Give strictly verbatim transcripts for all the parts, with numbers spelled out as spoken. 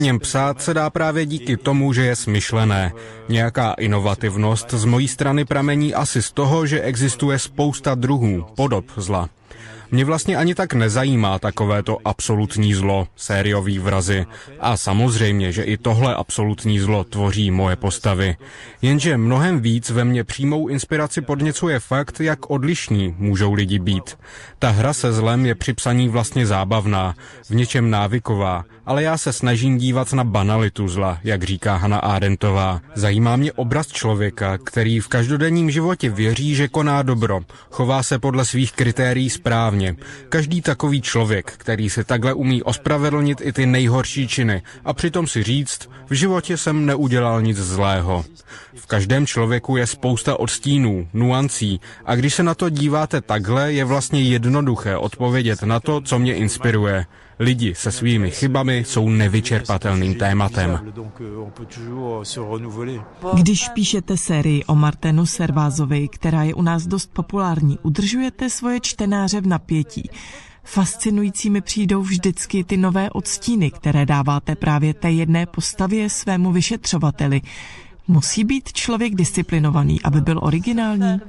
něm psát se dá právě díky tomu, že je smyšlené. Nějaká inovativnost z mojí strany pramení asi z toho, že existuje spousta druhů, podob zla. Mě vlastně ani tak nezajímá takovéto absolutní zlo, sériový vrazy. A samozřejmě, že i tohle absolutní zlo tvoří moje postavy. Jenže mnohem víc ve mně přímou inspiraci podněcuje fakt, jak odlišní můžou lidi být. Ta hra se zlem je při psaní vlastně zábavná, v něčem návyková, ale já se snažím dívat na banalitu zla, jak říká Hannah Arendtová. Zajímá mě obraz člověka, který v každodenním životě věří, že koná dobro, chová se podle svých kritérií správně. Každý takový člověk, který si takhle umí ospravedlnit i ty nejhorší činy a přitom si říct, v životě jsem neudělal nic zlého. V každém člověku je spousta odstínů, nuancí a když se na to díváte takhle, je vlastně jednoduché odpovědět na to, co mě inspiruje. Lidi se svými chybami jsou nevyčerpatelným tématem. Když píšete sérii o Martinu Servázovi, která je u nás dost populární, udržujete svoje čtenáře v napětí. Fascinující mi přijdou vždycky ty nové odstíny, které dáváte právě té jedné postavě, svému vyšetřovateli. Musí být člověk disciplinovaný, aby byl originální?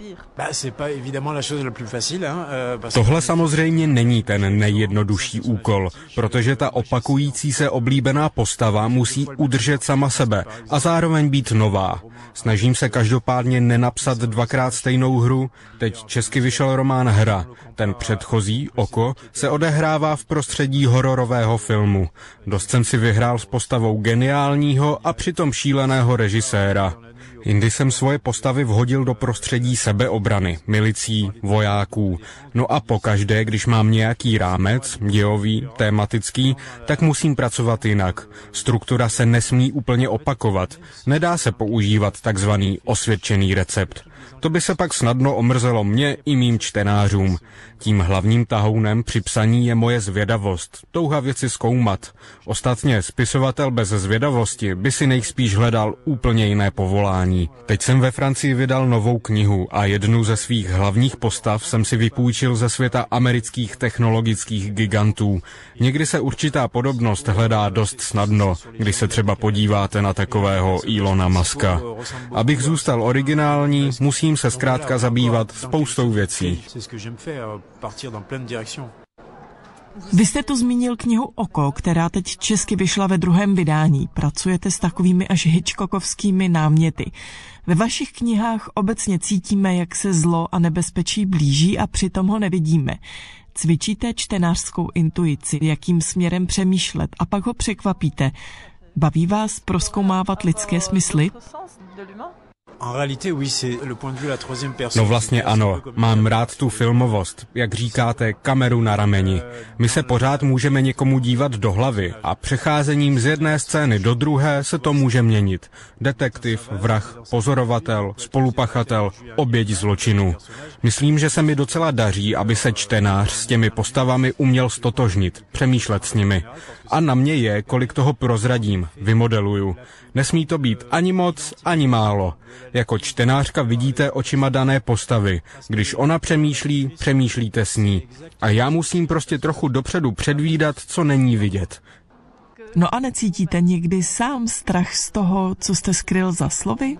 Tohle samozřejmě není ten nejjednodušší úkol, protože ta opakující se oblíbená postava musí udržet sama sebe a zároveň být nová. Snažím se každopádně nenapsat dvakrát stejnou hru, teď česky vyšel román Hra. Ten předchozí, Oko, se odehrává v prostředí hororového filmu. Dost jsem si vyhrál s postavou geniálního a přitom šíleného režiséra. Jindy jsem svoje postavy vhodil do prostředí sebeobrany, milicí, vojáků. No a pokaždé, když mám nějaký rámec, dějový, tematický, tak musím pracovat jinak. Struktura se nesmí úplně opakovat. Nedá se používat takzvaný osvědčený recept. To by se pak snadno omrzelo mně i mým čtenářům. Tím hlavním tahounem při psaní je moje zvědavost, touha věci zkoumat. Ostatně spisovatel bez zvědavosti by si nejspíš hledal úplně jiné povolání. Teď jsem ve Francii vydal novou knihu a jednu ze svých hlavních postav jsem si vypůjčil ze světa amerických technologických gigantů. Někdy se určitá podobnost hledá dost snadno, když se třeba podíváte na takového Elona Muska. Abych zůstal originální, musím se zkrátka zabývat spoustou věcí. Vy jste tu zmínil knihu Oko, která teď česky vyšla ve druhém vydání. Pracujete s takovými až hitchcockovskými náměty. Ve vašich knihách obecně cítíme, jak se zlo a nebezpečí blíží a přitom ho nevidíme. Cvičíte čtenářskou intuici, jakým směrem přemýšlet a pak ho překvapíte. Baví vás prozkoumávat lidské smysly? No vlastně ano, mám rád tu filmovost, jak říkáte, kameru na rameni. My se pořád můžeme někomu dívat do hlavy a přecházením z jedné scény do druhé se to může měnit. Detektiv, vrah, pozorovatel, spolupachatel, oběť zločinu. Myslím, že se mi docela daří, aby se čtenář s těmi postavami uměl stotožnit, přemýšlet s nimi. A na mě je, kolik toho prozradím, vymodeluju. Nesmí to být ani moc, ani málo. Jako čtenářka vidíte očima dané postavy. Když ona přemýšlí, přemýšlíte s ní. A já musím prostě trochu dopředu předvídat, co není vidět. No a necítíte někdy sám strach z toho, co jste skryl za slovy?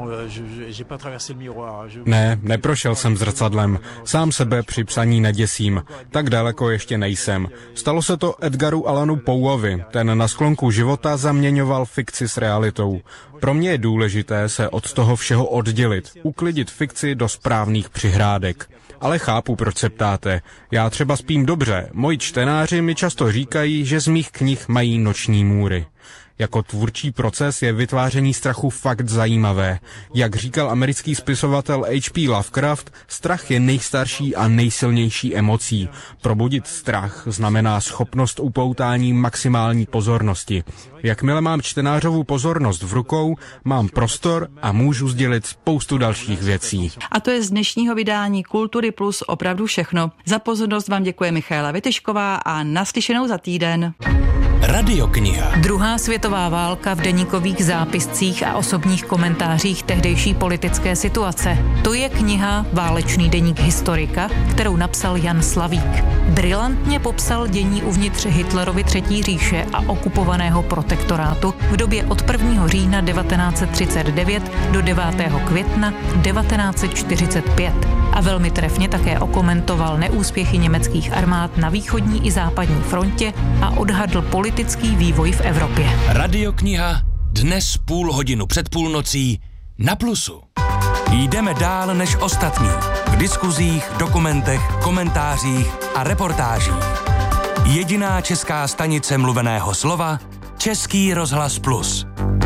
Ne, neprošel jsem zrcadlem. Sám sebe při psaní neděsím. Tak daleko ještě nejsem. Stalo se to Edgaru Allanu Poeovi. Ten na sklonku života zaměňoval fikci s realitou. Pro mě je důležité se od toho všeho oddělit, uklidit fikci do správných přihrádek. Ale chápu, proč se ptáte. Já třeba spím dobře. Moji čtenáři mi často říkají, že z mých knih mají noční můry. Jako tvůrčí proces je vytváření strachu fakt zajímavé. Jak říkal americký spisovatel H P Lovecraft, strach je nejstarší a nejsilnější emocí. Probudit strach znamená schopnost upoutání maximální pozornosti. Jakmile mám čtenářovu pozornost v rukou, mám prostor a můžu sdělit spoustu dalších věcí. A to je z dnešního vydání Kultury Plus opravdu všechno. Za pozornost vám děkuje Michaela Vytyšková a naslyšenou za týden. Radiokniha. Druhá světová válka v deníkových zápiscích a osobních komentářích tehdejší politické situace. To je kniha Válečný deník historika, kterou napsal Jan Slavík. Brilantně popsal dění uvnitř Hitlerovy třetí říše a okupovaného protektorátu v době od prvního října devatenáct set třicet devět do devátého května devatenáct set čtyřicet pět. A velmi trefně také okomentoval neúspěchy německých armád na východní i západní frontě a odhadl politický vývoj v Evropě. Radiokniha dnes půl hodinu před půlnocí na Plusu. Jdeme dál než ostatní. V diskuzích, dokumentech, komentářích a reportážích. Jediná česká stanice mluveného slova, Český rozhlas Plus.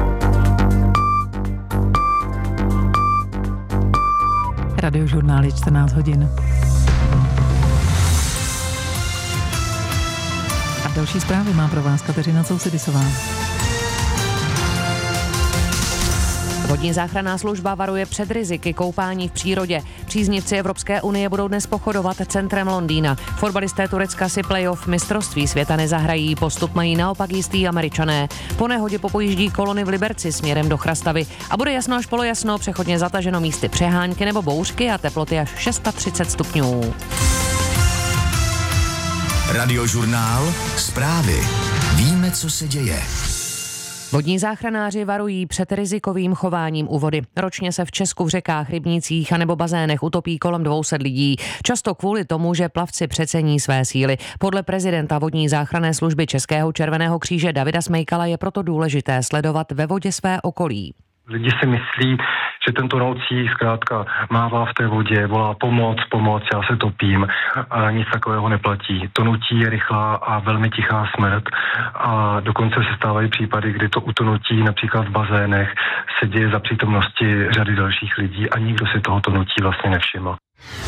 Radiožurnál je čtrnáct hodin. A další zprávy má pro vás Kateřina Sousedisová. Vodní záchranná služba varuje před riziky koupání v přírodě. Příznivci Evropské unie budou dnes pochodovat centrem Londýna. Fotbalisté Turecka si playoff mistrovství světa nezahrají, postup mají naopak jistý Američané. Po nehodě popojíždí kolony v Liberci směrem do Chrastavy a bude jasno až polojasno, přechodně zataženo místy přehánky nebo bouřky a teploty až třicet šest stupňů. Radiožurnál, zprávy. Víme, co se děje. Vodní záchranáři varují před rizikovým chováním u vody. Ročně se v Česku v řekách, rybnících a nebo bazénech utopí kolem dvě stě lidí. Často kvůli tomu, že plavci přecení své síly. Podle prezidenta vodní záchranné služby Českého červeného kříže Davida Smejkala je proto důležité sledovat ve vodě své okolí. Lidi si myslí, že ten tonoucí zkrátka mává v té vodě, volá pomoc, pomoc, já se topím a nic takového neplatí. Tonutí je rychlá a velmi tichá smrt a dokonce se stávají případy, kdy to utonutí například v bazénech se děje za přítomnosti řady dalších lidí a nikdo si toho tonutí vlastně nevšiml.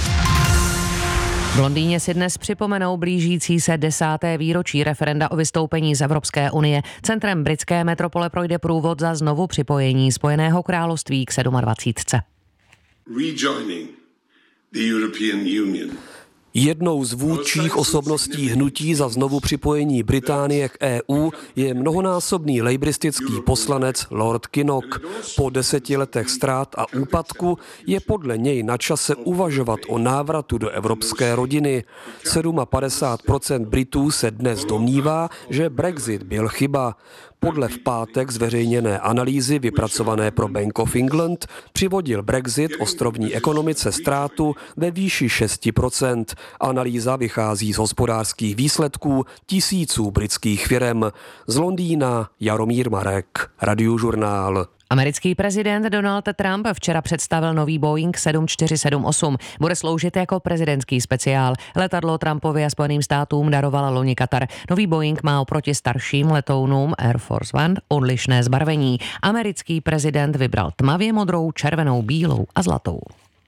V Londýně si dnes připomenou blížící se desáté výročí referenda o vystoupení z Evropské unie. Centrem britské metropole projde průvod za znovu připojení Spojeného království k dvacítce sedm. Rejoining the European Union. Jednou z vůdčích osobností hnutí za znovu připojení Británie k E U je mnohonásobný lejbristický poslanec Lord Kinnock. Po deseti letech ztrát a úpadku je podle něj na čase uvažovat o návratu do evropské rodiny. padesát sedm procent Britů se dnes domnívá, že Brexit byl chyba. Podle v pátek zveřejněné analýzy vypracované pro Bank of England přivodil Brexit ostrovní ekonomice ztrátu ve výši šest procent. Analýza vychází z hospodářských výsledků tisíců britských firem. Z Londýna Jaromír Marek, Radiožurnál. Americký prezident Donald Trump včera představil nový Boeing sedm čtyři sedm osm. Bude sloužit jako prezidentský speciál. Letadlo Trumpovi a Spojeným státům darovala loni Katar. Nový Boeing má oproti starším letounům Air Force One odlišné zbarvení. Americký prezident vybral tmavě modrou, červenou, bílou a zlatou.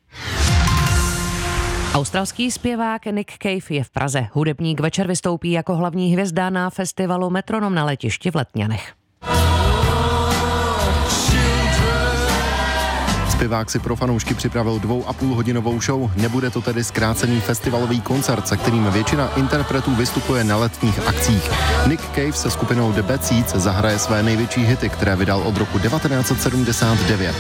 Australský zpěvák Nick Cave je v Praze. Hudebník večer vystoupí jako hlavní hvězda na festivalu Metronom na letišti v Letňanech. Zpěvák si pro fanoušky připravil dvou a půl hodinovou show. Nebude to tedy zkrácený festivalový koncert, se kterým většina interpretů vystupuje na letních akcích. Nick Cave se skupinou The Bad Seeds zahraje své největší hity, které vydal od roku devatenáct set sedmdesát devět.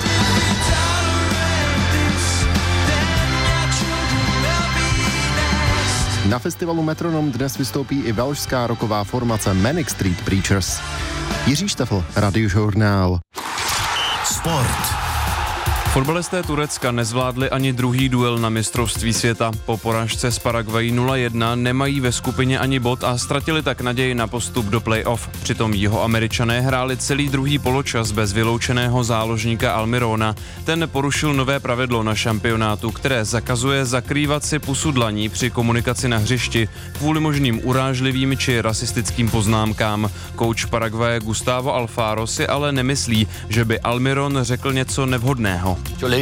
Na festivalu Metronom dnes vystoupí i velšská rocková formace Manic Street Preachers. Jiří Štefl, Radiožurnál. Sport. Fotbalisté Turecka nezvládli ani druhý duel na mistrovství světa. Po porážce z Paraguayi nula jedna nemají ve skupině ani bod a ztratili tak naději na postup do play-off. Přitom Jihoameričané hráli celý druhý poločas bez vyloučeného záložníka Almirona. Ten porušil nové pravidlo na šampionátu, které zakazuje zakrývat si pusu dlaní při komunikaci na hřišti kvůli možným urážlivým či rasistickým poznámkám. Kouč Paraguaye Gustavo Alfaro si ale nemyslí, že by Almiron řekl něco nevhodného.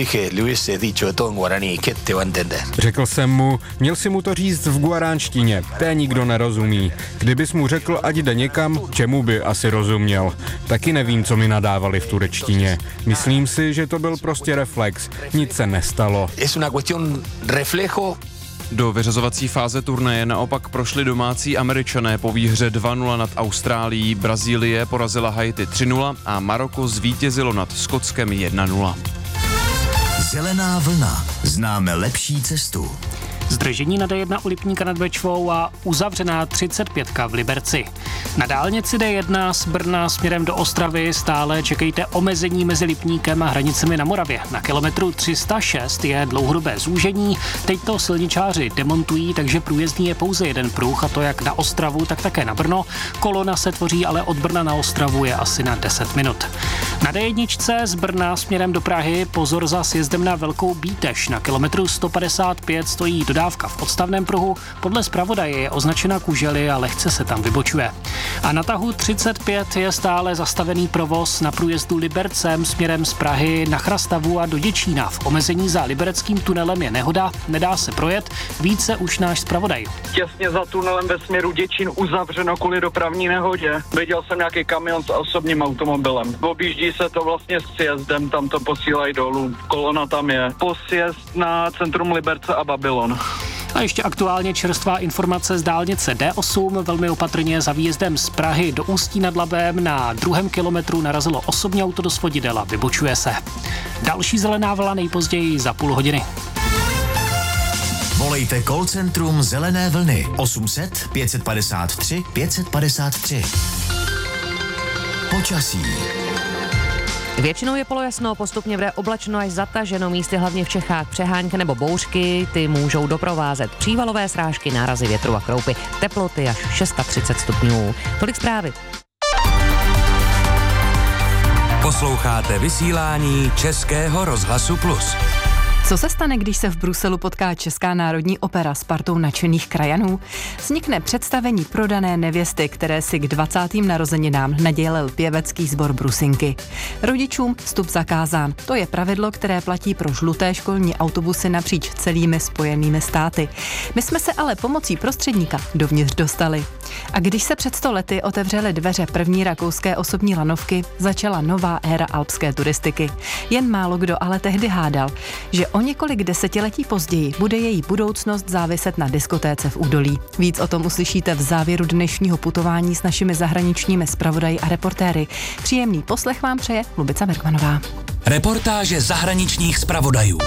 Řekl jsem mu, měl si mu to říct v guaránštině, té nikdo nerozumí. Kdybys mu řekl, ať jde někam, čemu by asi rozuměl. Taky nevím, co mi nadávali v turečtině. Myslím si, že to byl prostě reflex. Nic se nestalo. Do vyřazovací fáze turnaje naopak prošli domácí Američané po výhře dva nula nad Austrálií, Brazílie porazila Haiti tři nula a Maroko zvítězilo nad Skotskem jedna nula. Zelená vlna. Známe lepší cestu. Zdržení na D jedna u Lipníka nad Bečvou a uzavřená třicet pět v Liberci. Na dálnici D jedna z Brna směrem do Ostravy stále čekejte omezení mezi Lipníkem a hranicemi na Moravě. Na kilometru tři sta šest je dlouhodobé zúžení. Teď to silničáři demontují, takže průjezdný je pouze jeden pruh, a to jak na Ostravu, tak také na Brno. Kolona se tvoří ale od Brna na Ostravu je asi na deset minut. Na D jedna z Brna směrem do Prahy pozor za sjezdem na Velkou Bíteš. Na kilometru sto padesát pět stojí dodávka v odstavném pruhu, podle zpravodaje je označena kužely a lehce se tam vybočuje. A na tahu třicet pět je stále zastavený provoz na průjezdu Libercem směrem z Prahy na Chrastavu a do Děčína. V omezení za libereckým tunelem je nehoda, nedá se projet, více už náš zpravodaj. Těsně za tunelem ve směru Děčín uzavřeno kvůli dopravní nehodě. Viděl jsem nějaký kamion s osobním automobilem. Objíždí se to vlastně s sjezdem, tam to posílají dolů. Kolona tam je. Posjezd na centrum Liberce a Babylon. A ještě aktuálně čerstvá informace z dálnice D osm, velmi opatrně za výjezdem z Prahy do Ústí nad Labem na druhém kilometru narazilo osobní auto do svodidel a vybočuje se. Další zelená vlna nejpozději za půl hodiny. Volejte call centrum Zelené vlny osm set pět padesát tři pět padesát tři. Počasí. Většinou je polojasno, postupně bude oblačno až zataženo, místy hlavně v Čechách přehánky nebo bouřky, ty můžou doprovázet přívalové srážky, nárazy větru a kroupy, teploty až třicet šest stupňů. Tolik zprávy. Posloucháte vysílání Českého rozhlasu Plus. Co se stane, když se v Bruselu potká Česká národní opera s partou nadšených krajanů? Vznikne představení Prodané nevěsty, které si k dvacátým narozeninám nadělil pěvecký sbor Brusinky. Rodičům vstup zakázán. To je pravidlo, které platí pro žluté školní autobusy napříč celými spojenými státy. My jsme se ale pomocí prostředníka dovnitř dostali. A když se před sto lety otevřely dveře první rakouské osobní lanovky, začala nová éra alpské turistiky. Jen málo kdo ale tehdy hádal, že o několik desetiletí později bude její budoucnost záviset na diskotéce v údolí. Víc o tom uslyšíte v závěru dnešního putování s našimi zahraničními zpravodaji a reportéry. Příjemný poslech vám přeje Lubica Bergmanová. Reportáže zahraničních zpravodajů.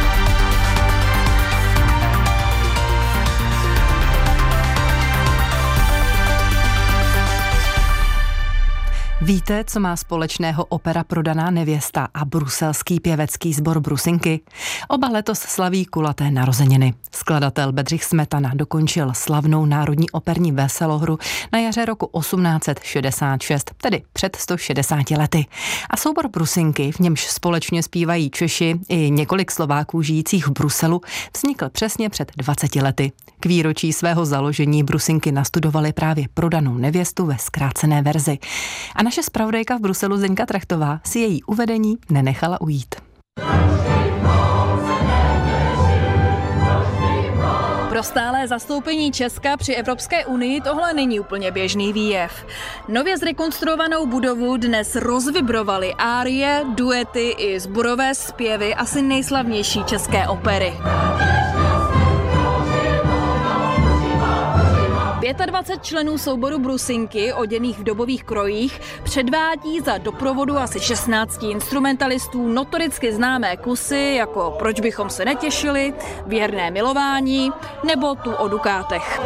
Víte, co má společného opera Prodaná nevěsta a bruselský pěvecký sbor Brusinky? Oba letos slaví kulaté narozeniny. Skladatel Bedřich Smetana dokončil slavnou národní operní veselohru na jaře roku osmnáct set šedesát šest, tedy před sto šedesáti lety. A soubor Brusinky, v němž společně zpívají Češi i několik Slováků žijících v Bruselu, vznikl přesně před dvaceti lety. K výročí svého založení Brusinky nastudovali právě Prodanou nevěstu ve zkrácené verzi. A naše zpravodajka v Bruselu Zdeňka Trachtová si její uvedení nenechala ujít. Pro stálé zastoupení Česka při Evropské unii tohle není úplně běžný výjev. Nově zrekonstruovanou budovu dnes rozvibrovaly árie, duety i sborové zpěvy asi nejslavnější české opery. dvacet pět členů souboru Brusinky, oděných v dobových krojích, předvádí za doprovodu asi šestnácti instrumentalistů notoricky známé kusy, jako Proč bychom se netěšili, Věrné milování nebo Tu o dukátech.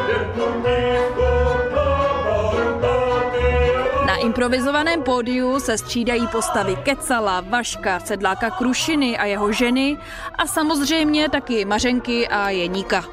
Na improvizovaném pódiu se střídají postavy Kecala, Vaška, Sedláka Krušiny a jeho ženy a samozřejmě taky Mařenky a Jeníka.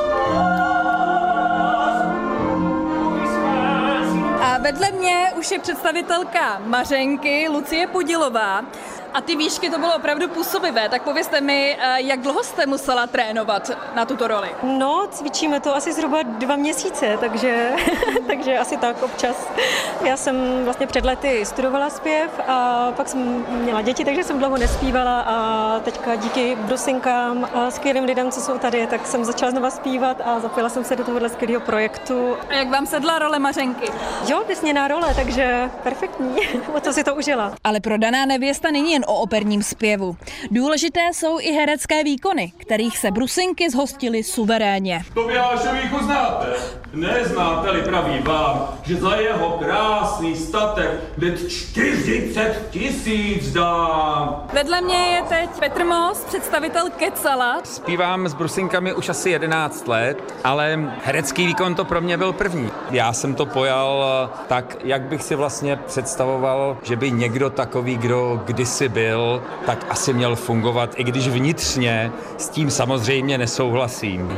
A vedle mě už je představitelka Mařenky, Lucie Podilová. A ty výšky, to bylo opravdu působivé, tak povězte mi, jak dlouho jste musela trénovat na tuto roli? No, cvičíme to asi zhruba dva měsíce, takže, takže asi tak občas. Já jsem vlastně před lety studovala zpěv a pak jsem měla děti, takže jsem dlouho nespívala a teďka díky Brusinkám a skvělým lidem, co jsou tady, tak jsem začala znova zpívat a zapojila jsem se do tohohle skvělého projektu. A jak vám sedla role Mařenky? Jo, vysněná role, takže perfektní, o to si to užila. Ale Prodaná nevěsta není jen o operním zpěvu. Důležité jsou i herecké výkony, kterých se Brusinky zhostily suverénně. Tobiášovíku znáte? Neznáte-li, praví vám, že za jeho krásný statek hned čtyřicet tisíc dám. Vedle mě je teď Petr Most, představitel Kecala. Zpívám s Brusinkami už asi jedenáct let, ale herecký výkon to pro mě byl první. Já jsem to pojal tak, jak bych si vlastně představoval, že by někdo takový, kdo kdysi byl, tak asi měl fungovat, i když vnitřně s tím samozřejmě nesouhlasím.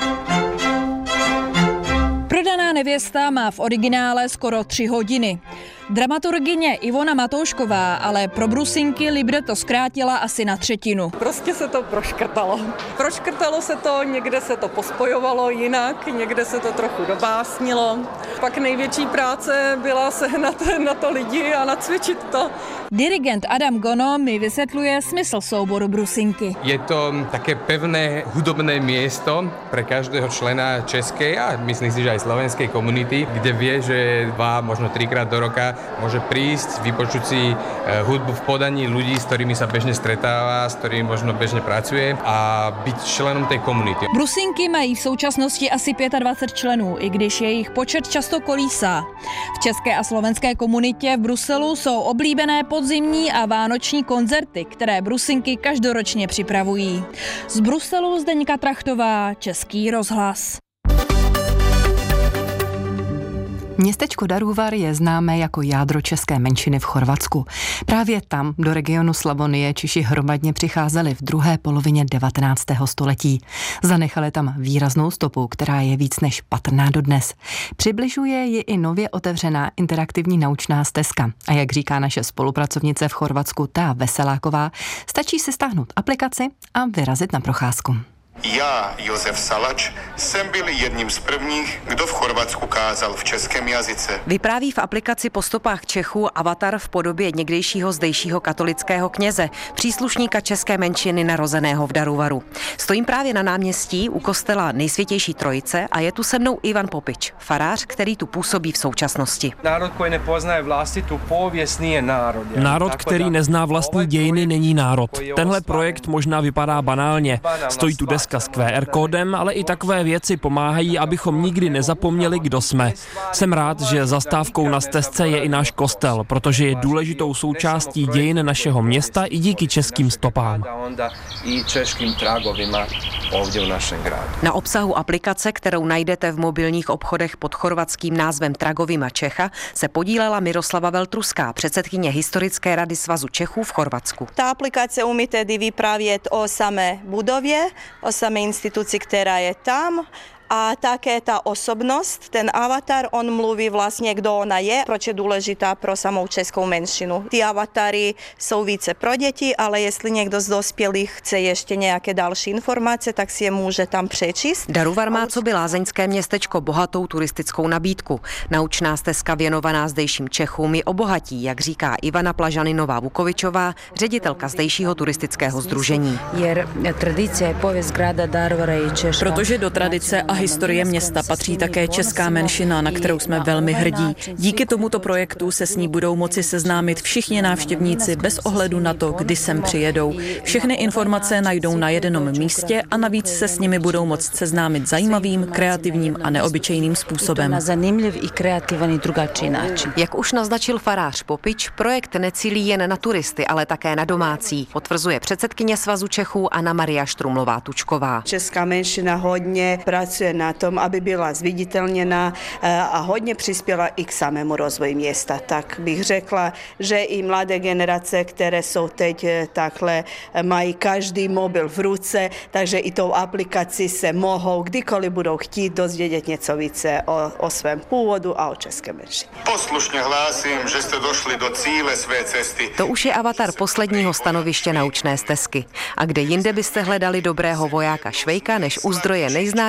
Prodaná nevěsta má v originále skoro tři hodiny. Dramaturgyně Ivona Matoušková ale pro Brusinky libreto zkrátila asi na třetinu. Prostě se to proškrtalo. Proškrtalo se to, někde se to pospojovalo jinak, někde se to trochu dobásnilo. Pak největší práce byla sehnat na to lidi a nacvičit to. Dirigent Adam Gono mi vysvětluje smysl souboru Brusinky. Je to také pevné hudobné miesto pre každého člena českej a myslím si, že aj slovenskej komunity, kde vie, že dva, možno trikrát do roka môže prísť, vypočuť si hudbu v podaní ľudí, s ktorými sa bežne stretáva, s ktorými možno bežne pracuje a byť členom tej komunity. Brusinky mají v současnosti asi dvacet pět členů, i když jejich počet často kolísá. V české a slovenské komunitě v Bruselu jsou oblíbené podzimní a vánoční koncerty, které Brusinky každoročně připravují. Z Bruselu Zdeňka Trachtová, Český rozhlas. Městečko Daruvar je známé jako jádro české menšiny v Chorvatsku. Právě tam, do regionu Slavonie, Češi hromadně přicházeli v druhé polovině devatenáctého století. Zanechali tam výraznou stopu, která je víc než patrná dodnes. Přibližuje ji i nově otevřená interaktivní naučná stezka. A jak říká naše spolupracovnice v Chorvatsku Tea Veseláková, stačí si stáhnout aplikaci a vyrazit na procházku. Já, Josef Salač, jsem byl jedním z prvních, kdo v Chorvatsku kázal v českém jazyce. Vypráví v aplikaci po stopách Čechů avatar v podobě někdejšího zdejšího katolického kněze, příslušníka české menšiny narozeného v Daruvaru. Stojím právě na náměstí u kostela Nejsvětější Trojice a je tu se mnou Ivan Popič, farář, který tu působí v současnosti. Národ, který nepoznaje vlastitu pověst, nije národ. Národ, který nezná vlastní dějiny, není národ. Tenhle projekt možná vypadá banálně. Stojí tu deska s Q R kódem, ale i takové věci pomáhají, abychom nikdy nezapomněli, kdo jsme. Jsem rád, že zastávkou na stezce je i náš kostel, protože je důležitou součástí dějin našeho města i díky českým stopám. Na obsahu aplikace, kterou najdete v mobilních obchodech pod chorvatským názvem Tragovima Čecha, se podílela Miroslava Veltruská, předsedkyně historické rady Svazu Čechů v Chorvatsku. Ta aplikace umí tedy vyprávět o samé budově, o samé instituci, která je tam. A také ta osobnost, ten avatar, on mluví vlastně, kdo ona je, proč je důležitá pro samou českou menšinu. Ty avatary jsou více pro děti, ale jestli někdo z dospělých chce ještě nějaké další informace, tak si je může tam přečíst. Daruvar má coby lázeňské městečko bohatou turistickou nabídku. Naučná stezka věnovaná zdejším Čechům ji obohatí, jak říká Ivana Plažaninová Vukovičová, ředitelka zdejšího turistického sdružení. Protože do tradice a historie města patří také česká menšina, na kterou jsme velmi hrdí. Díky tomuto projektu se s ní budou moci seznámit všichni návštěvníci bez ohledu na to, kdy sem přijedou. Všechny informace najdou na jednom místě a navíc se s nimi budou moct seznámit zajímavým, kreativním a neobyčejným způsobem. Jak už naznačil farář Popič, projekt necílí jen na turisty, ale také na domácí, potvrzuje předsedkyně Svazu Čechů Anna Maria Štrumlová-Tučková. Česká menšina hodně pracuje na tom, aby byla zviditelněna a hodně přispěla i k samému rozvoji města. Tak bych řekla, že i mladé generace, které jsou teď takhle, mají každý mobil v ruce, takže i tou aplikací se mohou, kdykoliv budou chtít, dozvědět něco více o, o svém původu a o české menšině. Poslušně hlásím, že jste došli do cíle své cesty. To už je avatar posledního stanoviště naučné stezky. A kde jinde byste hledali dobrého vojáka Švejka než u zdroje nejznámějšího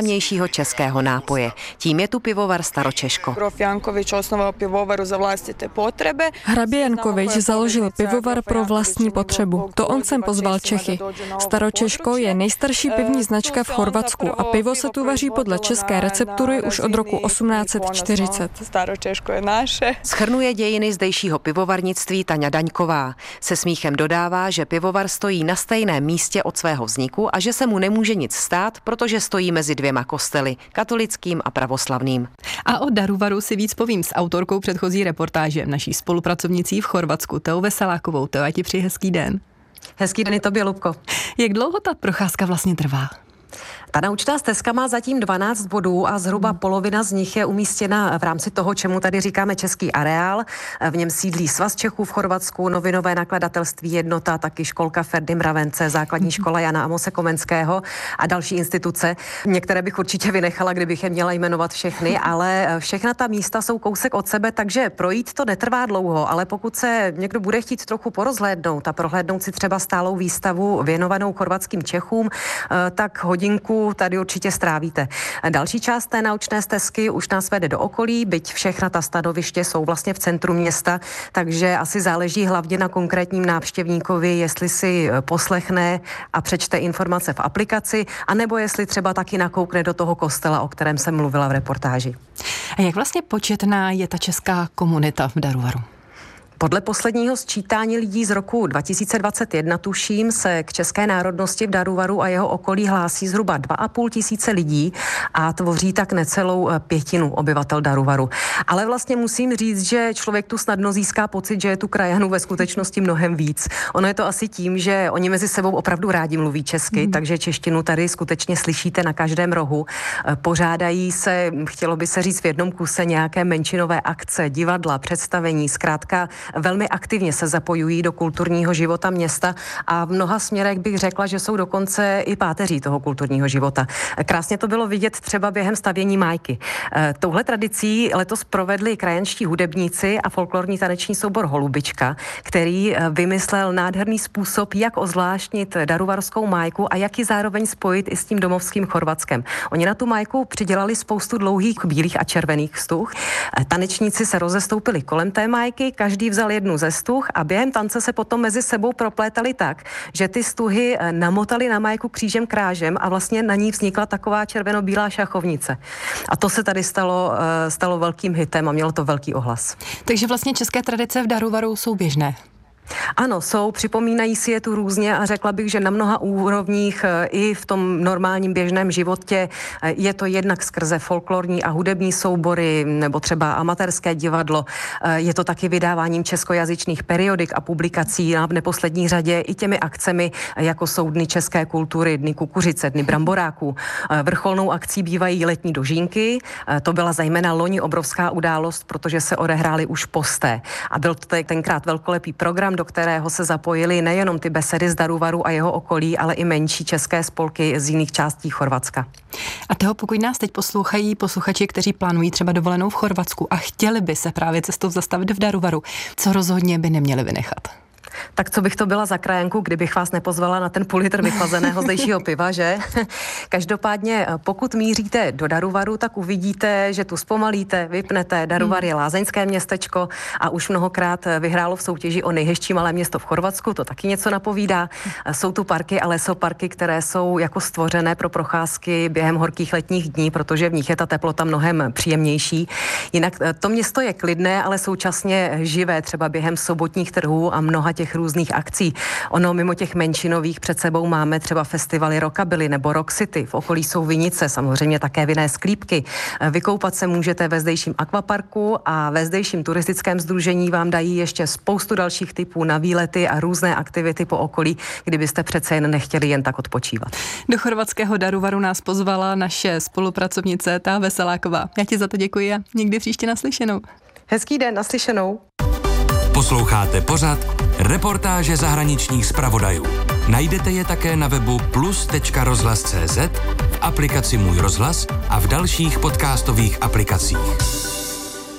nejlepšího českého nápoje. Tím je tu pivovar Staročeško. Grof Jankovič osnoval pivovaru za vlastité potřeby. Hrabě Jankovič založil pivovar pro vlastní potřebu. To on sem pozval Čechy. Staročeško je nejstarší pivní značka v Chorvatsku a pivo se tu vaří podle české receptury už od roku osmnáct set čtyřicet. Staročeško je naše. Shrnuje dějiny zdejšího pivovarnictví Taňa Daňková. Se smíchem dodává, že pivovar stojí na stejném místě od svého vzniku a že se mu nemůže nic stát, protože stojí mezi dvěma kostely, katolickým a pravoslavným. A o Daruvaru si víc povím s autorkou předchozí reportáže, naší spolupracovnicí v Chorvatsku, Teou Veselákovou. Teo, ať ti přeji hezký den. Hezký den i tobě, Lubko. Jak dlouho ta procházka vlastně trvá? Ta naučná stezka má zatím dvanáct bodů a zhruba polovina z nich je umístěna v rámci toho, čemu tady říkáme český areál. V něm sídlí Svaz Čechů v Chorvatsku, novinové nakladatelství Jednota, taky školka Ferdy Mravence, základní škola Jana Amose Komenského a další instituce. Některé bych určitě vynechala, kdybych je měla jmenovat všechny, ale všechna ta místa jsou kousek od sebe, takže projít to netrvá dlouho, ale pokud se někdo bude chtít trochu porozhlédnout a prohlédnout si třeba stálou výstavu věnovanou chorvatským Čechům, tak hodinku tady určitě strávíte. Další část té naučné stezky už nás vede do okolí, byť všechna ta stanoviště jsou vlastně v centru města, takže asi záleží hlavně na konkrétním návštěvníkovi, jestli si poslechne a přečte informace v aplikaci, anebo jestli třeba taky nakoukne do toho kostela, o kterém jsem mluvila v reportáži. A jak vlastně početná je ta česká komunita v Daruvaru? Podle posledního sčítání lidí z roku dva tisíce dvacet jedna, tuším, se k české národnosti v Daruvaru a jeho okolí hlásí zhruba dva a půl tisíce lidí a tvoří tak necelou pětinu obyvatel Daruvaru. Ale vlastně musím říct, že člověk tu snadno získá pocit, že je tu krajanů ve skutečnosti mnohem víc. Ono je to asi tím, že oni mezi sebou opravdu rádi mluví česky, mm. takže češtinu tady skutečně slyšíte na každém rohu. Pořádají se, chtělo by se říct v jednom kuse, nějaké menšinové akce, divadla, představení, zkrátka velmi aktivně se zapojují do kulturního života města a v mnoha směrech bych řekla, že jsou dokonce i páteří toho kulturního života. Krásně to bylo vidět třeba během stavění májky. Touhle tradicí letos provedli krajanští hudebníci a folklorní taneční soubor Holubička, který vymyslel nádherný způsob, jak ozvláštnit daruvarskou májku a jak ji zároveň spojit i s tím domovským Chorvatskem. Oni na tu májku přidělali spoustu dlouhých bílých a červených stuh. Tanečníci se rozestoupili kolem té májky, každý vzal jednu ze stuh a během tance se potom mezi sebou proplétali tak, že ty stuhy namotali na májku křížem krážem a vlastně na ní vznikla taková červeno-bílá šachovnice. A to se tady stalo, stalo velkým hitem a mělo to velký ohlas. Takže vlastně české tradice v Daruvaru jsou běžné. Ano, jsou, připomínají si je tu různě a řekla bych, že na mnoha úrovních i v tom normálním běžném životě je to jednak skrze folklorní a hudební soubory nebo třeba amatérské divadlo. Je to taky vydáváním českojazyčných periodik a publikací a v neposlední řadě i těmi akcemi, jako jsou Dny české kultury, Dny kukuřice, Dny bramboráků. Vrcholnou akcí bývají letní dožínky. To byla zejména loni obrovská událost, protože se odehrály už posté. A byl to tenkrát velkolepý program, do kterého se zapojili nejenom ty besedy z Daruvaru a jeho okolí, ale i menší české spolky z jiných částí Chorvatska. A toho, pokud nás teď poslouchají posluchači, kteří plánují třeba dovolenou v Chorvatsku a chtěli by se právě cestou zastavit v Daruvaru, co rozhodně by neměli vynechat? Tak co bych to byla za krajanku, kdybych vás nepozvala na ten půl litr vychlazeného zdejšího piva, že? Každopádně, pokud míříte do Daruvaru, tak uvidíte, že tu zpomalíte, vypnete. Daruvar je lázeňské městečko a už mnohokrát vyhrálo v soutěži o nejhezčí malé město v Chorvatsku, to taky něco napovídá. Jsou tu parky a lesoparky, které jsou jako stvořené pro procházky během horkých letních dní, protože v nich je ta teplota mnohem příjemnější. Jinak to město je klidné, ale současně živé, třeba během sobotních trhů a mnoha těch různých akcí. Ono mimo těch menšinových před sebou máme třeba festivaly Rockabilly nebo Rock City. V okolí jsou vinice, samozřejmě také vinné sklípky. Vykoupat se můžete ve zdejším akvaparku a ve zdejším turistickém sdružení vám dají ještě spoustu dalších typů na výlety a různé aktivity po okolí, kdybyste přece jen nechtěli jen tak odpočívat. Do chorvatského Daruvaru nás pozvala naše spolupracovnice Tea Veseláková. Já ti za to děkuji a někdy příště naslyšenou. Hezký den, naslyšenou. Posloucháte pořad Reportáže zahraničních zpravodajů. Najdete je také na webu plus tečka rozhlas tečka cé zet, v aplikaci Můj rozhlas a v dalších podcastových aplikacích.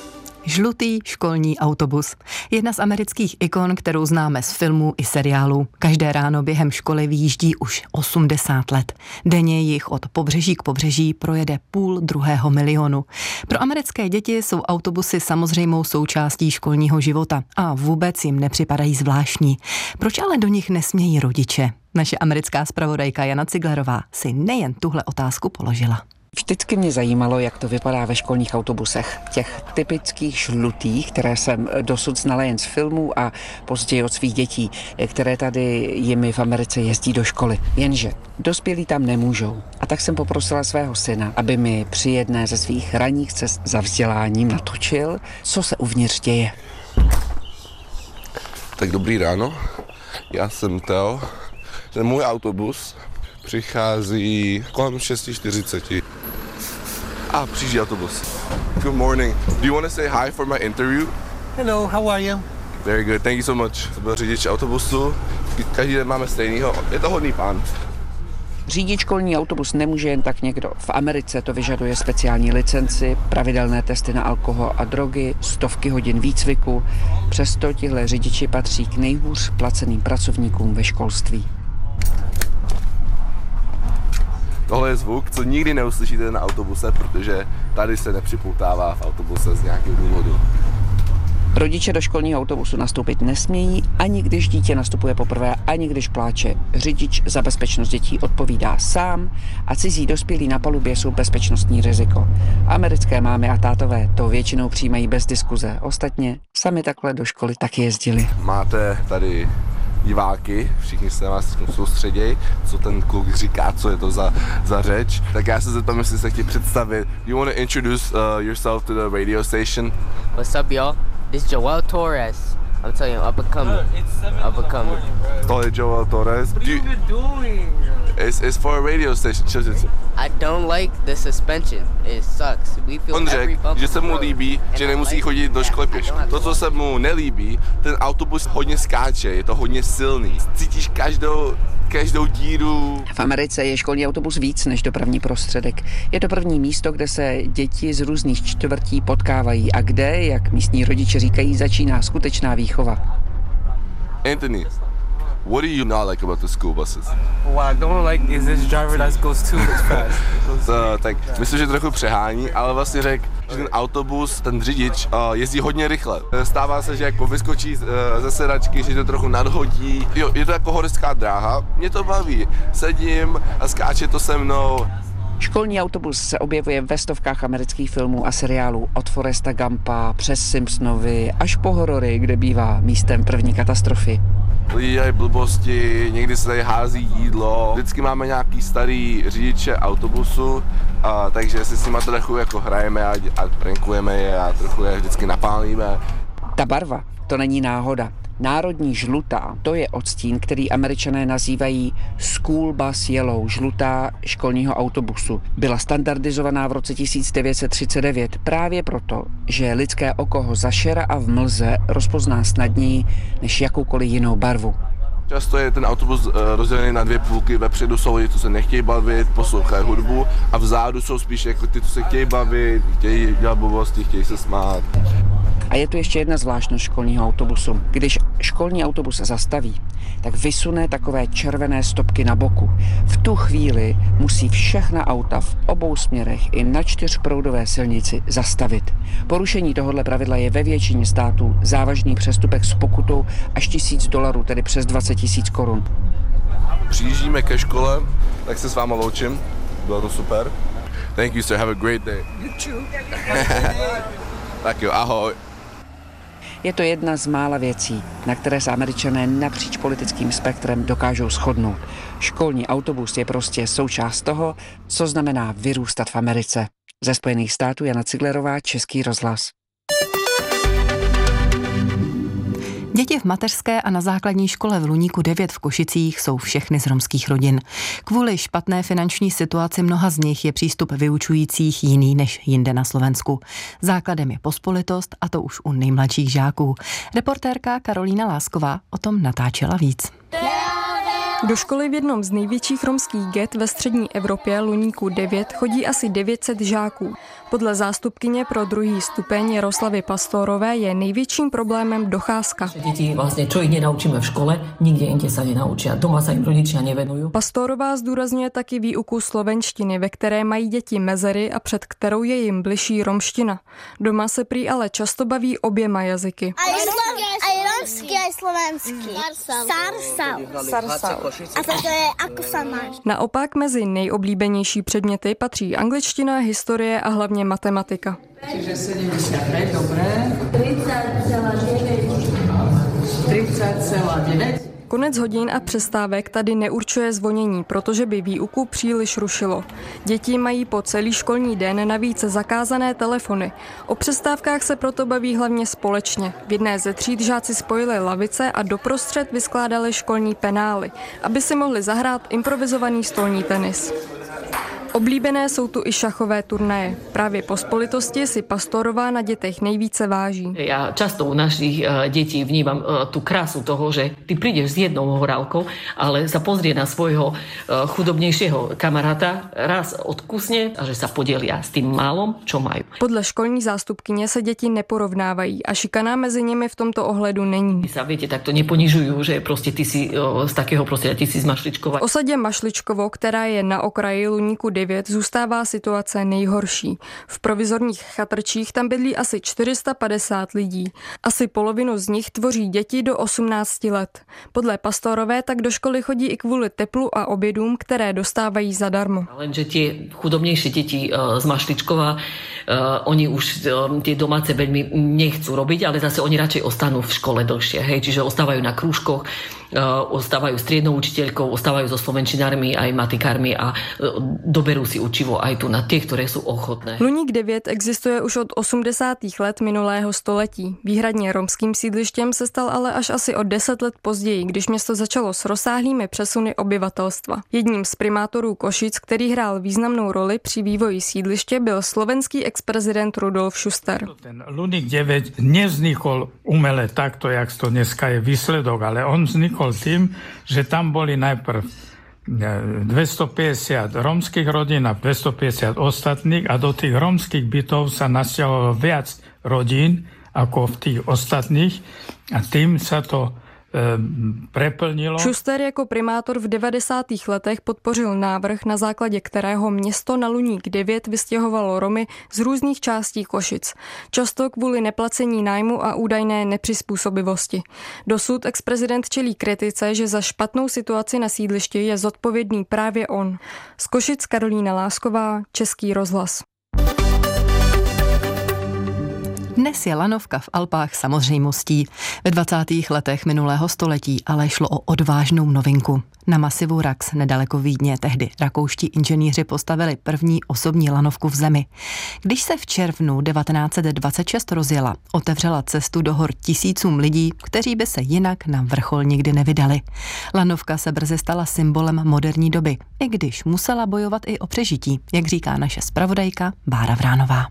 Žlutý školní autobus. Jedna z amerických ikon, kterou známe z filmů i seriálů. Každé ráno během školy vyjíždí už osmdesát let. Denně jich od pobřeží k pobřeží projede půl druhého milionu. Pro americké děti jsou autobusy samozřejmou součástí školního života a vůbec jim nepřipadají zvláštní. Proč ale do nich nesmějí rodiče? Naše americká zpravodajka Jana Ciglerová si nejen tuhle otázku položila. Vždycky mě zajímalo, jak to vypadá ve školních autobusech. Těch typických žlutých, které jsem dosud znala jen z filmů a později od svých dětí, které tady jimi v Americe jezdí do školy. Jenže dospělí tam nemůžou. A tak jsem poprosila svého syna, aby mi při jedné ze svých ranních cest za vzděláním natočil, co se uvnitř děje. Tak dobrý ráno, já jsem Teo. Ten můj autobus přichází kolem šest čtyřicet. Ah, přijíždí autobus. Good morning. Do you want to say hi for my interview? Hello, how are you? Very good, thank you so much. To byl řidič autobusu. Každý den máme stejnýho. Je to hodný pán. Řídit školní autobus nemůže jen tak někdo. V Americe to vyžaduje speciální licenci, pravidelné testy na alkohol a drogy, stovky hodin výcviku. Přesto tihle řidiči patří k nejhůř placeným pracovníkům ve školství. Tohle je zvuk, co nikdy neuslyšíte na autobuse, protože tady se nepřipoutává v autobuse z nějakého důvodu. Rodiče do školního autobusu nastoupit nesmějí, ani když dítě nastupuje poprvé, ani když pláče. Řidič za bezpečnost dětí odpovídá sám a cizí dospělí na palubě jsou bezpečnostní riziko. Americké mámy a tátové to většinou přijímají bez diskuze. Ostatně sami takhle do školy taky jezdili. Máte tady diváky, všichni se na vás soustředějí, co ten kluk říká, co je to za, za řeč. Tak já se zeptám, jestli se chtějí představit. You want to introduce uh, yourself to the radio station? What's up, y'all? This is Joel Torres. I'm telling you, up and coming. Up and coming. Tohle je Joel Torres. What are you even doing? It's, it's for a radio station. I don't like the suspension. It sucks. We feel On every řekl, bump že se mu líbí, že nemusí chodit do školy pěšky. To, co se mu nelíbí, ten autobus hodně skáče, je to hodně silný. Cítíš každou, každou díru. V Americe je školní autobus víc než dopravní prostředek. Je to první místo, kde se děti z různých čtvrtí potkávají a kde, jak místní rodiče říkají, začíná skutečná výchova. Anthony, what do you not like about the school buses? What I don't like is this driver that goes too fast. So, tak myslím, že trochu přehání, ale vlastně řekl, že ten autobus, ten řidič uh, jezdí hodně rychle. Stává se, že jako vyskočí uh, ze sedačky, že to trochu nadhodí. Jo, je to jako horská dráha, mě to baví. Sedím a skáče to se mnou. Školní autobus se objevuje ve stovkách amerických filmů a seriálů od Foresta Gumpa přes Simpsonovi až po horory, kde bývá místem první katastrofy. Lidi dělají blbosti, někdy se tady hází jídlo. Vždycky máme nějaký starý řidiče autobusu, a, takže si s nimi trochu jako hrajeme a, a prankujeme je a trochu je vždycky napálíme. Ta barva, to není náhoda. Národní žlutá, to je odstín, který Američané nazývají School Bus Yellow, žlutá školního autobusu. Byla standardizovaná v roce tisíc devět set třicet devět právě proto, že lidské oko ho za šera a v mlze rozpozná snadněji než jakoukoliv jinou barvu. Často je ten autobus rozdělený na dvě půlky, vepředu jsou lidi, co se nechtějí bavit, poslouchají hudbu a vzadu jsou spíš jako ty, co se chtějí bavit, chtějí dělat blbosti, chtějí se smát. A je tu ještě jedna zvláštnost školního autobusu. Když školní autobus zastaví, tak vysune takové červené stopky na boku. V tu chvíli musí všechna auta v obou směrech i na čtyřproudové silnici zastavit. Porušení tohoto pravidla je ve většině států závažný přestupek s pokutou až tisíc dolarů, tedy přes dvacet tisíc korun. Přijíždíme ke škole, tak se s váma loučím. Bylo to super. Thank you, sir. Have a great day. You too. Tak jo, ahoj. Je to jedna z mála věcí, na které se Američané napříč politickým spektrem dokážou shodnout. Školní autobus je prostě součást toho, co znamená vyrůstat v Americe. Ze Spojených států Jana Ciglerová, Český rozhlas. Děti v mateřské a na základní škole v Luníku devět v Košicích jsou všechny z romských rodin. Kvůli špatné finanční situaci mnoha z nich je přístup vyučujících jiný než jinde na Slovensku. Základem je pospolitost a to už u nejmladších žáků. Reportérka Karolína Lásková o tom natáčela víc. Do školy v jednom z největších romských get ve střední Evropě, Luníku devět, chodí asi devět set žáků. Podle zástupkyně pro druhý stupeň Jaroslavy Pastorové je největším problémem docházka. Děti vlastně, čo ich nenaučíme v škole, nikde jinde sa nenaučia. Doma sa im rodičia nevenujú. Pastorová zdůrazňuje taky výuku slovenštiny, ve které mají děti mezery a před kterou je jim bližší romština. Doma se prý ale často baví oběma jazyky. Aj romský, aj slovenský. Sarsau. Sarsau. A to je ako sa máš. Naopak mezi nejoblíbenější předměty patří angličtina, historie a hlavně matematika. Čiže sedemdesiat päť, dobré. tridsať celá deväť. tridsať celá deväť. Konec hodin a přestávek tady neurčuje zvonění, protože by výuku příliš rušilo. Děti mají po celý školní den navíc zakázané telefony. O přestávkách se proto baví hlavně společně. V jedné ze tříd žáci spojili lavice a doprostřed vyskládali školní penály, aby si mohli zahrát improvizovaný stolní tenis. Oblíbené jsou tu i šachové turnaje. Právě pospolitosti si Pastorová na dětech nejvíce váží. Ja často u našich uh, detí vnímam uh, tú krásu toho, že ty prídeš s jednou horálkou, ale sa pozrie na svojho uh, chudobnejšieho kamaráta, raz odkusne a že sa podelia s tým málom, čo majú. Podle školní zástupkyně se děti neporovnávají a šikana mezi nimi v tomto ohledu není. Ty sa, viete, takto neponižujú, že proste ty si uh, z takého prostredia, ty si z Mašličkova. V osadě Mašličkovo, která je na okraji Luníku devět, zůstává situace nejhorší. V provizorních chatrčích tam bydlí asi čtyři sta padesát lidí. Asi polovinu z nich tvoří děti do osmnácti let. Podle Pastorové tak do školy chodí i kvůli teplu a obědům, které dostávají zadarmo. Lenže tie chudobnejšie deti uh, z Mašličkova, uh, oni už uh, tie domáce veľmi nechcú robiť, ale zase oni radšej ostanú v škole dlhšie. Hej? Čiže ostávajú na krúžkoch, uh, ostávajú striednou učiteľkou, ostávajú so slovenčinármi aj matikármi a uh, doberú si učivo aj tu na tie, ktoré sú ochotné. Luník devět existuje už od osmdesátých let minulého století. Výhradně romským sídlištěm se stal ale až asi o deset let později, když město začalo s rozsáhlými přesuny obyvatelstva. Jedním z primátorů Košic, který hrál významnou roli při vývoji sídliště, byl slovenský ex-prezident Rudolf Schuster. Ten Luník deväť nevznikol umele takto, jak to dneska je výsledok, ale on vznikol tým, že tam boli najprv dvestopäťdesiat rómskych rodín a dvestopäťdesiat ostatných a do tých rómskych bytov sa nasťahovalo viac rodín ako v tých ostatných a tým sa to preplnilo. Schuster jako primátor v devadesátých letech podpořil návrh, na základě kterého město na Luník devět vystěhovalo Romy z různých částí Košic. Často kvůli neplacení nájmu a údajné nepřizpůsobivosti. Dosud ex-prezident čelí kritice, že za špatnou situaci na sídlišti je zodpovědný právě on. Z Košic Karolína Lásková, Český rozhlas. Dnes je lanovka v Alpách samozřejmostí. Ve dvacátých letech minulého století ale šlo o odvážnou novinku. Na masivu Rax nedaleko Vídně tehdy rakouští inženýři postavili první osobní lanovku v zemi. Když se v červnu devatenáct set dvacet šest rozjela, otevřela cestu do hor tisícům lidí, kteří by se jinak na vrchol nikdy nevydali. Lanovka se brzy stala symbolem moderní doby, i když musela bojovat i o přežití, jak říká naše zpravodajka Bára Vránová.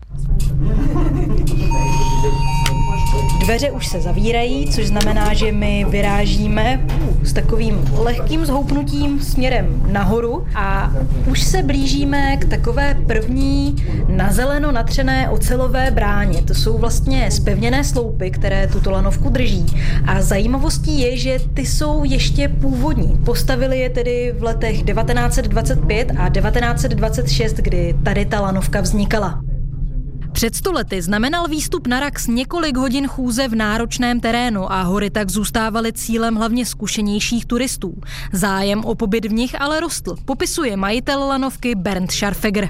Dveře už se zavírají, což znamená, že my vyrážíme s takovým lehkým zhoupnutím směrem nahoru a už se blížíme k takové první nazeleno natřené ocelové bráně. To jsou vlastně zpevněné sloupy, které tuto lanovku drží. A zajímavostí je, že ty jsou ještě původní. Postavili je tedy v letech devatenáct set dvacet pět a devatenáct set dvacet šest, kdy tady ta lanovka vznikala. Před sto lety znamenal výstup na Rax několik hodin chůze v náročném terénu a hory tak zůstávaly cílem hlavně zkušenějších turistů. Zájem o pobyt v nich ale rostl, popisuje majitel lanovky Bernd Scharfegger.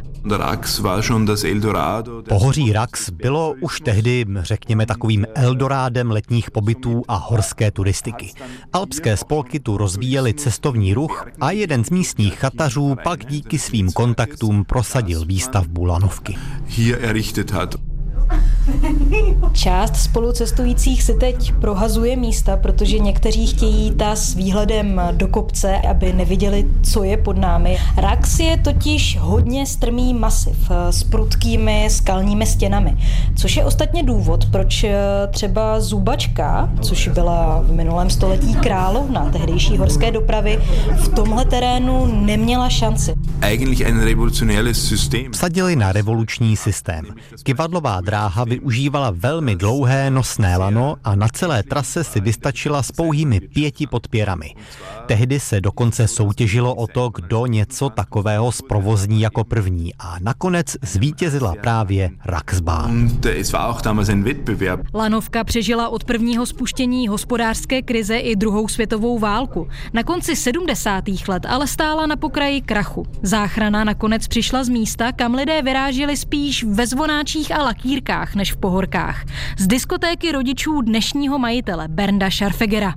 Pohoří Rax bylo už tehdy, řekněme, takovým eldorádem letních pobytů a horské turistiky. Alpské spolky tu rozvíjely cestovní ruch a jeden z místních chatařů pak díky svým kontaktům prosadil výstavbu lanovky. Část spolucestujících si teď prohazuje místa, protože někteří chtějí ta s výhledem do kopce, aby neviděli, co je pod námi. Rax je totiž hodně strmý masiv s prudkými skalními stěnami, což je ostatně důvod, proč třeba Zubačka, což byla v minulém století královna tehdejší horské dopravy, v tomhle terénu neměla šanci. Vsadili na revoluční systém. Kyvadlová dráha využívala velmi dlouhé nosné lano a na celé trase si vystačila s pouhými pěti podpěrami. Tehdy se dokonce soutěžilo o to, kdo něco takového zprovozní jako první a nakonec zvítězila právě Raxbahn. Lanovka přežila od prvního spuštění hospodářské krize i druhou světovou válku. Na konci sedmdesátých let ale stála na pokraji krachu. Záchrana nakonec přišla z místa, kam lidé vyráželi spíš ve zvonáčích a lakírkách než v pohorkách. Z diskotéky rodičů dnešního majitele Bernda Scharfegera.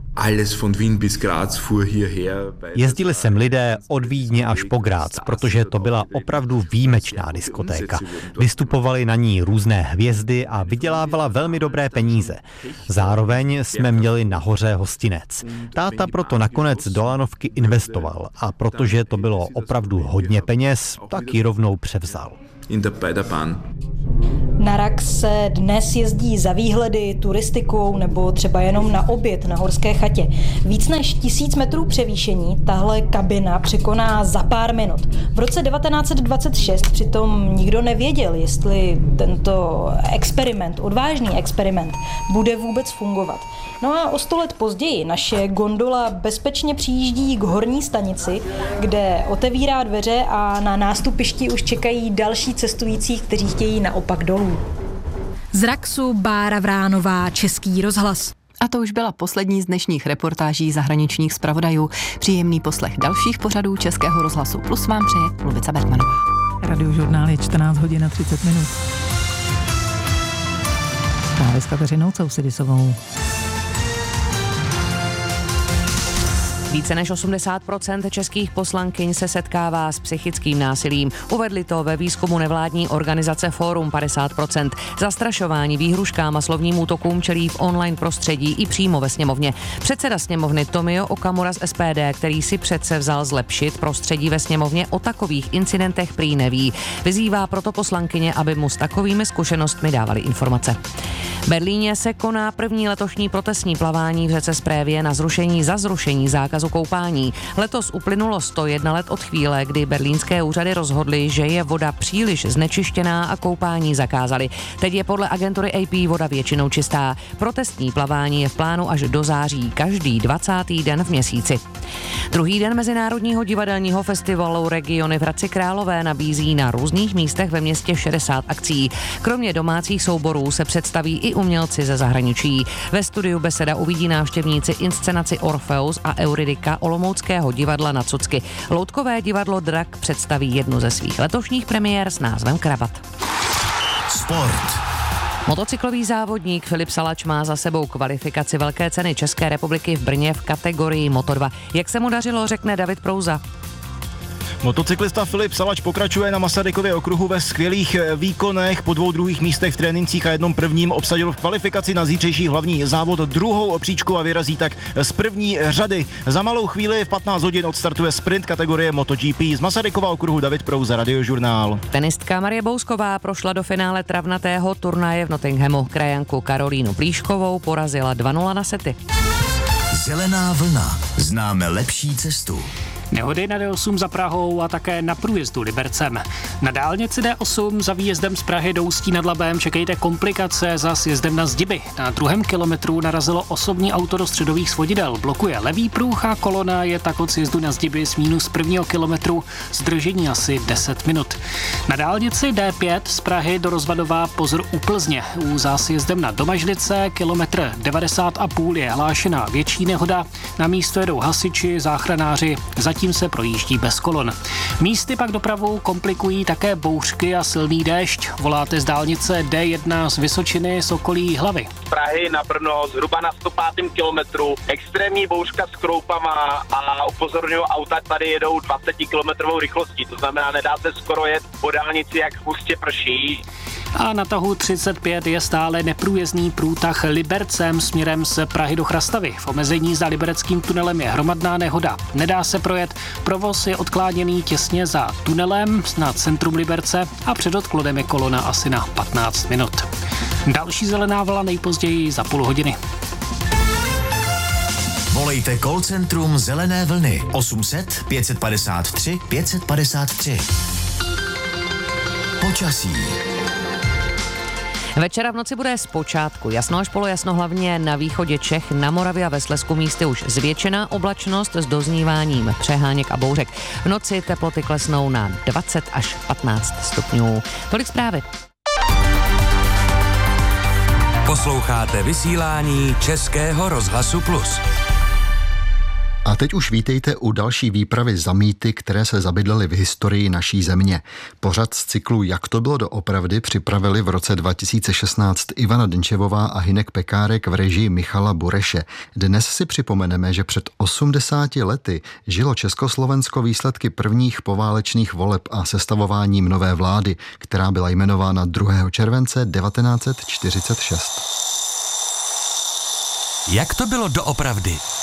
Jezdili sem lidé od Vídně až po Grác, protože to byla opravdu výjimečná diskotéka. Vystupovaly na ní různé hvězdy a vydělávala velmi dobré peníze. Zároveň jsme měli nahoře hostinec. Táta proto nakonec do lanovky investoval a protože to bylo opravdu hodně peněz, tak ji rovnou převzal. Na Rax se dnes jezdí za výhledy, turistikou nebo třeba jenom na oběd na horské chatě. Víc než tisíc metrů převýšení tahle kabina překoná za pár minut. V roce devatenáct set dvacet šest přitom nikdo nevěděl, jestli tento experiment, odvážný experiment, bude vůbec fungovat. No a o sto let později naše gondola bezpečně přijíždí k horní stanici, kde otevírá dveře a na nástupišti už čekají další cestující, kteří chtějí naopak dolů. Z Raxu Bára Vránová, Český rozhlas. A to už byla poslední z dnešních reportáží zahraničních zpravodajů. Příjemný poslech dalších pořadů Českého rozhlasu Plus vám přeje Lubica Bertmanová. Radiožurnál je čtrnáct hodin a třicet minut. Právě s Kateřinou Sousedisovou. Více než osmdesát procent českých poslankyň se setkává s psychickým násilím. Uvedli to ve výzkumu nevládní organizace Fórum padesát procent. Zastrašování, výhruškám a slovním útokům čelí v online prostředí i přímo ve sněmovně. Předseda sněmovny Tomio Okamura z S P D, který si přece vzal zlepšit prostředí ve sněmovně, o takových incidentech prý neví. Vyzývá proto poslankyně, aby mu s takovými zkušenostmi dávali informace. V Berlíně se koná první letošní protestní plavání v řece Správě na zrušení za zrušení zákazu koupání. Letos uplynulo sto jedna let od chvíle, kdy berlínské úřady rozhodly, že je voda příliš znečištěná a koupání zakázali. Teď je podle agentury A P voda většinou čistá. Protestní plavání je v plánu až do září, každý dvacátý den v měsíci. Druhý den Mezinárodního divadelního festivalu Regiony v Hradci Králové nabízí na různých místech ve městě šedesát akcí. Kromě domácích souborů se představí i umělci ze zahraničí. Ve studiu Beseda uvidí návštěvníci inscenaci Orfeus a Euridika Olomouckého divadla na Cucky. Loutkové divadlo Drak představí jednu ze svých letošních premiér s názvem Krabat. Sport. Motocyklový závodník Filip Salač má za sebou kvalifikaci Velké ceny České republiky v Brně v kategorii Moto dva. Jak se mu dařilo, řekne David Prouza. Motocyklista Filip Salač pokračuje na Masarykově okruhu ve skvělých výkonech. Po dvou druhých místech v trénincích a jednom prvním obsadil v kvalifikaci na zítřejší hlavní závod druhou opříčku a vyrazí tak z první řady. Za malou chvíli v patnáct hodin odstartuje sprint kategorie MotoGP. Z Masarykova okruhu David Prouza, Radiožurnál. Tenistka Marie Bousková prošla do finále travnatého turnaje v Nottinghamu. Krajanku Karolínu Plíškovou porazila dva nula na sety. Zelená vlna. Známe lepší cestu. Nehody na D osm za Prahou a také na průjezdu Libercem. Na dálnici D osm za výjezdem z Prahy do Ústí nad Labem čekejte komplikace za sjezdem na Zdiby. Na druhém kilometru narazilo osobní auto do středových svodidel. Blokuje levý pruh a kolona je tak od sjezdu na Zdiby z mínus prvního kilometru zdržení asi deset minut. Na dálnici D pět z Prahy do Rozvadová pozor u Plzně. U zásjezdem na Domažlice kilometr devadesát a půl je hlášená větší nehoda. Na místo jedou hasiči, záchranáři, zatím se projíždí bez kolon. Místy pak dopravu komplikují také bouřky a silný déšť. Voláte z dálnice D jedna z Vysočiny z okolí Hlavy. Prahy na Brno zhruba na sto pátém kilometru. Extrémní bouřka s kroupama a upozorňují, auta tady jedou dvacet kilometrů rychlostí. To znamená, nedá se skoro jet po dálnici, jak hustě prší. A na tahu třicet pět je stále neprůjezdný průtah Libercem směrem z Prahy do Chrastavy. V omezení za libereckým tunelem je hromadná nehoda. Nedá se projet, provoz je odkláněný těsně za tunelem na centrum Liberce a před odklodem je kolona asi na patnáct minut. Další zelená vlna nejpozději za půl hodiny. Volejte call centrum Zelené vlny osm set pět padesát tři pět padesát tři. Počasí. Večera v noci bude zpočátku jasno až polojasno, hlavně na východě Čech, na Moravě a ve Slezsku místy už zvětšená oblačnost s dozníváním přeháněk a bouřek. V noci teploty klesnou na dvacet až patnáct stupňů. Tolik zprávy. Posloucháte vysílání Českého rozhlasu Plus. A teď už vítejte u další výpravy za mýty, které se zabydlely v historii naší země. Pořad z cyklu Jak to bylo doopravdy připravili v roce dva tisíce šestnáct Ivana Denčevová a Hynek Pekárek v režii Michala Bureše. Dnes si připomeneme, že před osmdesáti lety žilo Československo výsledky prvních poválečných voleb a sestavováním nové vlády, která byla jmenována druhého července devatenáct set čtyřicet šest. Jak to bylo doopravdy?